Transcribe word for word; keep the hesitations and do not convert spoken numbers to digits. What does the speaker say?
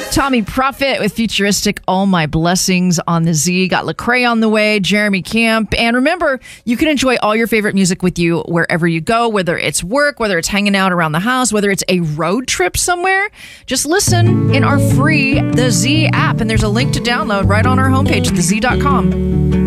Tommy Prophet with Futuristic, All My Blessings on the Z. Got Lecrae on the way, Jeremy Camp. And remember, you can enjoy all your favorite music with you wherever you go, whether it's work, whether it's hanging out around the house, whether it's a road trip somewhere. Just listen in our free The Z app. And there's a link to download right on our homepage, the z dot com.